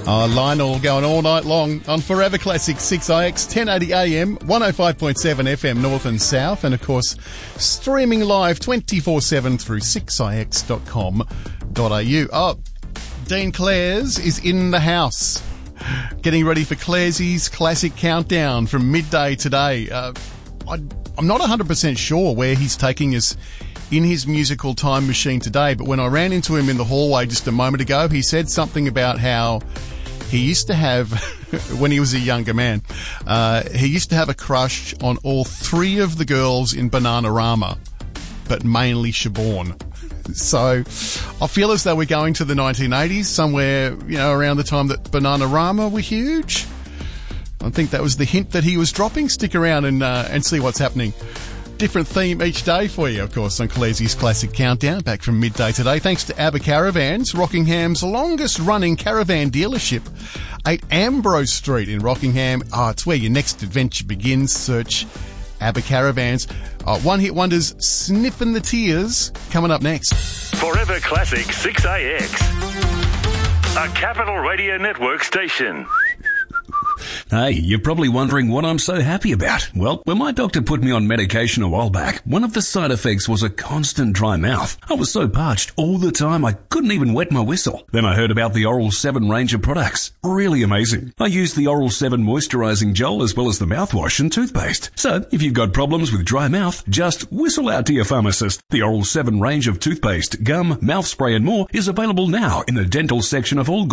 Lionel going all night long on Forever Classic 6IX, 1080 AM, 105.7 FM North and South, and of course streaming live 24/7 through 6ix.com.au. Oh, Dean Clares is in the house, getting ready for Clares's Classic Countdown from midday today. I'm not 100% sure where he's taking us in his musical time machine today, but when I ran into him in the hallway just a moment ago, he said something about how he used to have, when he was a younger man, he used to have a crush on all three of the girls in Bananarama, but mainly Siobhan. So I feel as though we're going to the 1980s, somewhere, around the time that Bananarama were huge. I think that was the hint that he was dropping. Stick around and see what's happening. Different theme each day for you, of course, on Clares's Classic Countdown, back from midday today. Thanks to ABBA Caravans, Rockingham's longest-running caravan dealership, 8 Ambrose Street in Rockingham. It's where your next adventure begins. Search ABBA Caravans. One-hit wonders, Sniffing the Tears, coming up next. Forever Classic 6AX, a Capital Radio Network station. Hey, you're probably wondering what I'm so happy about. Well, when my doctor put me on medication a while back, one of the side effects was a constant dry mouth. I was so parched all the time I couldn't even wet my whistle. Then I heard about the Oral 7 range of products. Really amazing. I used the Oral 7 moisturizing gel as well as the mouthwash and toothpaste. So, if you've got problems with dry mouth, just whistle out to your pharmacist. The Oral 7 range of toothpaste, gum, mouth spray and more is available now in the dental section of all